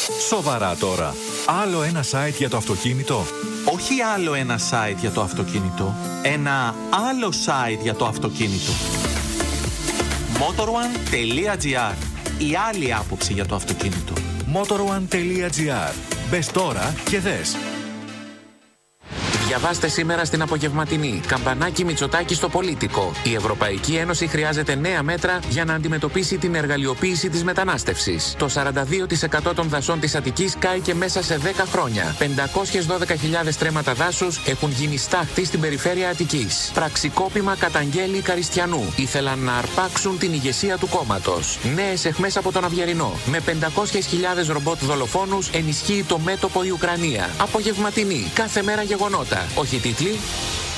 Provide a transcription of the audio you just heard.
Σοβαρά τώρα. Άλλο ένα site για το αυτοκίνητο. Όχι άλλο ένα site για το αυτοκίνητο. Ένα άλλο site για το αυτοκίνητο. Motor1.gr. Η άλλη άποψη για το αυτοκίνητο. Motor1.gr. Μπες τώρα και δες. Διαβάστε σήμερα στην απογευματινή. Καμπανάκι Μητσοτάκη στο Πολίτικο. Η Ευρωπαϊκή Ένωση χρειάζεται νέα μέτρα για να αντιμετωπίσει την εργαλειοποίηση της μετανάστευσης. Το 42% των δασών της Αττικής κάηκε μέσα σε 10 χρόνια. 512.000 στρέμματα δάσους έχουν γίνει στάχτη στην περιφέρεια Αττικής. Πραξικόπημα καταγγέλει Καριστιανού. Ήθελαν να αρπάξουν την ηγεσία του κόμματος. Νέες αιχμές από τον Αυγερινό. Με 500.000 ρομπότ δολοφόνους ενισχύει το μέτωπο η Ουκρανία. Απογευματινή. Κάθε μέρα γεγονότα. Όχι τίτλοι.